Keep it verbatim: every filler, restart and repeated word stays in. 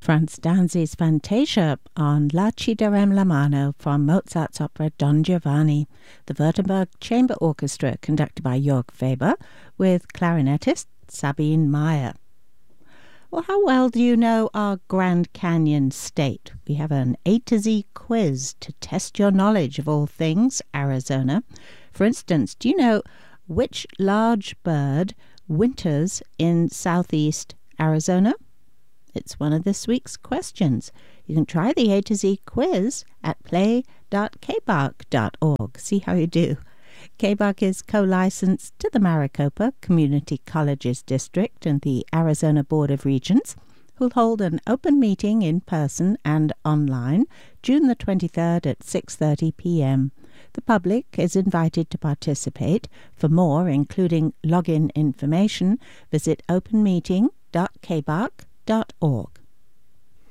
Franz Danzi's Fantasia on La Ci darem la mano from Mozart's opera Don Giovanni, the Württemberg Chamber Orchestra conducted by Jörg Weber with clarinetist Sabine Meyer. Well, how well do you know our Grand Canyon state? We have an A to Z quiz to test your knowledge of all things Arizona. For instance, do you know which large bird winters in southeast Arizona? It's one of this week's questions. You can try the A to Z quiz at play dot k b a c dot org. See how you do. K B A C is co-licensed to the Maricopa Community Colleges District and the Arizona Board of Regents, who'll hold an open meeting in person and online June the twenty-third at six thirty p m The public is invited to participate. For more, including login information, visit open meeting dot k b a c dot org.